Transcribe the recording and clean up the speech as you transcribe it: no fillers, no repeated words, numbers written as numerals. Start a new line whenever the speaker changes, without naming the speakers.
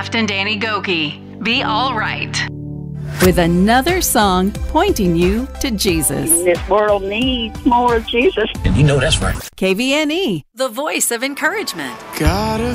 Taft and Danny Goki. Be all right.
With another song pointing you to Jesus.
This world needs more of Jesus.
And you know that's right.
KVNE,
the voice of encouragement.
God